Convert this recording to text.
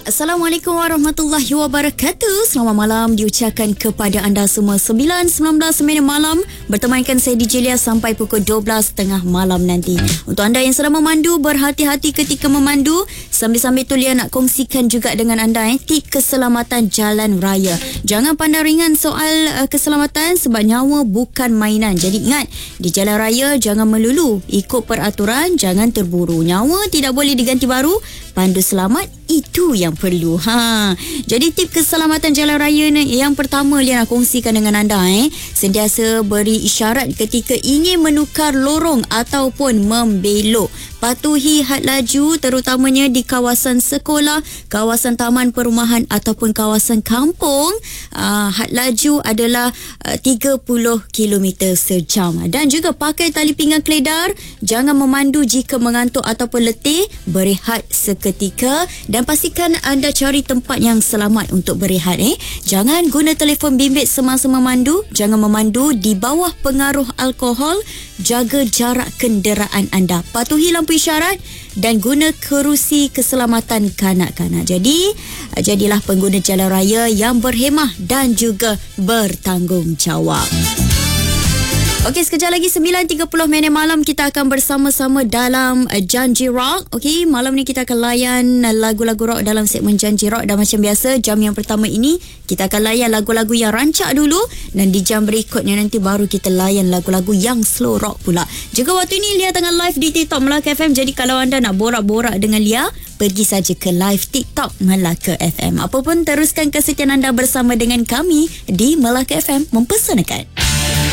Assalamualaikum warahmatullahi wabarakatuh. Selamat malam diucapkan kepada anda semua. 9.19 malam bertemankan saya DJ Lia sampai pukul 12.30 malam nanti. Untuk anda yang sedang memandu, berhati-hati ketika memandu. Sambil-sambil tu Lia nak kongsikan juga dengan anda tip keselamatan jalan raya. Jangan pandang ringan soal keselamatan sebab nyawa bukan mainan. Jadi ingat, di jalan raya jangan melulu ikut peraturan, jangan terburu. Nyawa tidak boleh diganti baru. Pandu selamat, itu yang perlu. Jadi tip keselamatan jalan raya ni yang pertama Lia nak kongsikan dengan anda. Sentiasa beri isyarat ketika ingin menukar lorong ataupun membelok. Patuhi had laju terutamanya di kawasan sekolah, kawasan taman perumahan ataupun kawasan kampung. Had laju adalah 30 km sejam. Dan juga pakai tali pinggang keledar. Jangan memandu jika mengantuk ataupun letih. Berehat seketika dan pastikan anda cari tempat yang selamat untuk berehat. Jangan guna telefon bimbit semasa memandu. Jangan memandu di bawah pengaruh alkohol. Jaga jarak kenderaan anda. Patuhi lampu isyarat dan guna kerusi keselamatan kanak-kanak. Jadi, jadilah pengguna jalan raya yang berhemah dan juga bertanggungjawab. Okey, sekejap lagi 9.30 malam kita akan bersama-sama dalam Janji Rock. Okey, malam ni kita akan layan lagu-lagu rock dalam segmen Janji Rock. Dan macam biasa, jam yang pertama ini kita akan layan lagu-lagu yang rancak dulu. Dan di jam berikutnya nanti baru kita layan lagu-lagu yang slow rock pula. Juga waktu ini Lia tengah live di TikTok Melaka FM. Jadi kalau anda nak borak-borak dengan Lia, pergi saja ke live TikTok Melaka FM. Apapun, teruskan kesetiaan anda bersama dengan kami di Melaka FM Mempersanakan.